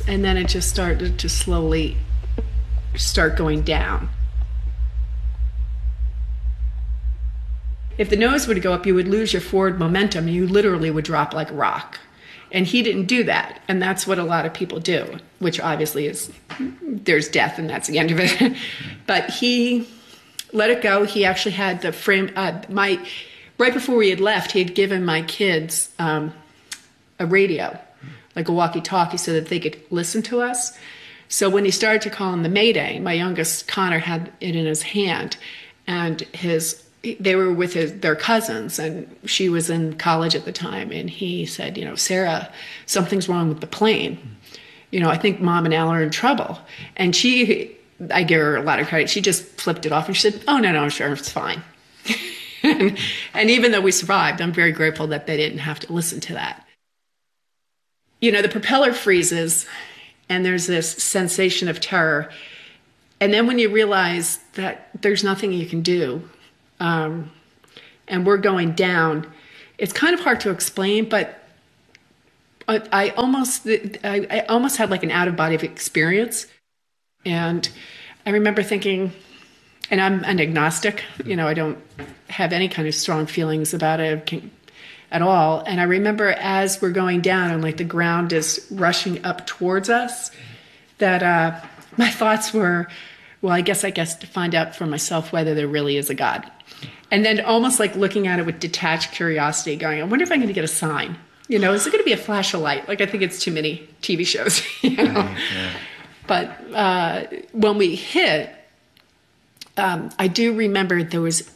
and then it just started to slowly start going down. If the nose were to go up, you would lose your forward momentum, and you literally would drop like a rock. And he didn't do that, and that's what a lot of people do, which obviously is, there's death, and that's the end of it. But he let it go. He actually had the frame, right before we had left, he had given my kids a radio, like a walkie-talkie, so that they could listen to us. So when he started to call him the Mayday, my youngest, Connor, had it in his hand, and they were with their cousins, and she was in college at the time, and he said, Sarah, something's wrong with the plane. I think Mom and Al are in trouble. And I give her a lot of credit. She just flipped it off, and she said, oh, no, I'm sure it's fine. and even though we survived, I'm very grateful that they didn't have to listen to that. The propeller freezes, and there's this sensation of terror. And then when you realize that there's nothing you can do, and we're going down, it's kind of hard to explain, but I almost had like an out-of-body experience. And I remember thinking, and I'm an agnostic, I don't have any kind of strong feelings about it at all. And I remember as we're going down and like the ground is rushing up towards us, that my thoughts were, well, I guess to find out for myself whether there really is a God. And then almost like looking at it with detached curiosity, going, I wonder if I'm going to get a sign. Is it going to be a flash of light? Like, I think it's too many TV shows. Yeah. But when we hit, I do remember there was,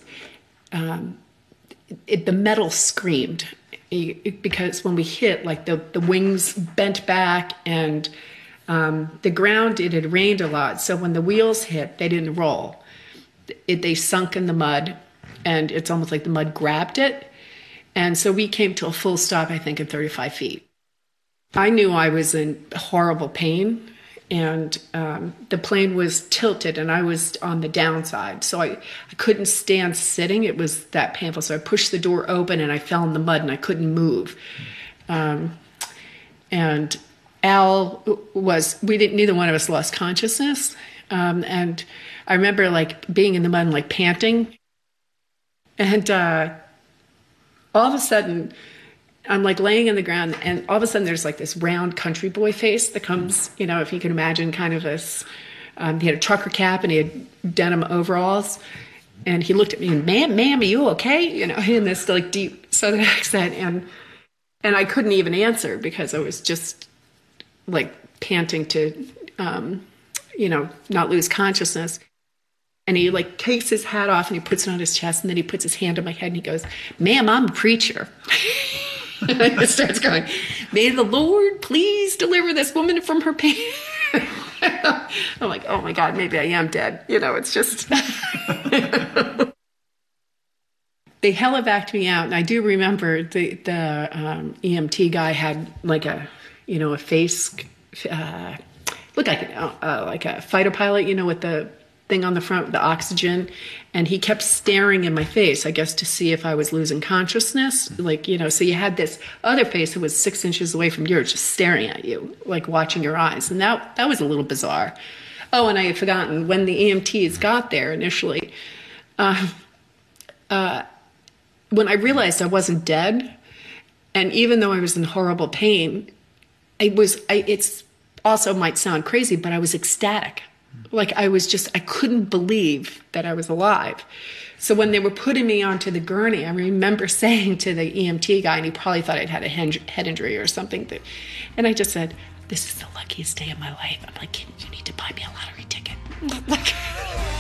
the metal screamed. Because when we hit, like the wings bent back, and the ground, it had rained a lot. So when the wheels hit, they didn't roll. They sunk in the mud, and it's almost like the mud grabbed it. And so we came to a full stop, I think, at 35 feet. I knew I was in horrible pain, and the plane was tilted, and I was on the downside. So I couldn't stand sitting. It was that painful. So I pushed the door open, and I fell in the mud, and I couldn't move. And Al neither one of us lost consciousness. And I remember like being in the mud and like panting. And all of a sudden, I'm like laying in the ground, and all of a sudden there's like this round country boy face that comes, if you can imagine kind of this, he had a trucker cap and he had denim overalls. And he looked at me and, ma'am, are you okay? In this like deep Southern accent. And I couldn't even answer because I was just like panting to, not lose consciousness. And he like takes his hat off and he puts it on his chest, and then he puts his hand on my head and he goes, ma'am, I'm a preacher. And he starts going, may the Lord please deliver this woman from her pain. I'm like, oh my God, maybe I am dead. It's just. They helivaced me out, and I do remember the EMT guy had like a face, looked like a fighter pilot, with the thing on the front with the oxygen, and he kept staring in my face, I guess, to see if I was losing consciousness. So you had this other face that was 6 inches away from yours, just staring at you, like watching your eyes, and that was a little bizarre. Oh, and I had forgotten, when the EMTs got there initially, when I realized I wasn't dead, and even though I was in horrible pain, it's also might sound crazy, but I was ecstatic. Like I couldn't believe that I was alive. So when they were putting me onto the gurney, I remember saying to the EMT guy, and he probably thought I'd had a head injury or something, and I just said, this is the luckiest day of my life. I'm like, you need to buy me a lottery ticket.